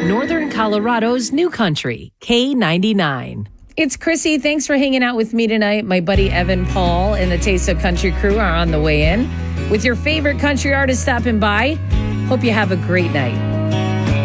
Northern Colorado's new country, K99. It's Chrissy. Thanks for hanging out with me tonight. My buddy Evan Paul and the Taste of Country crew are on the way in with your favorite country artist stopping by. Hope you have a great night.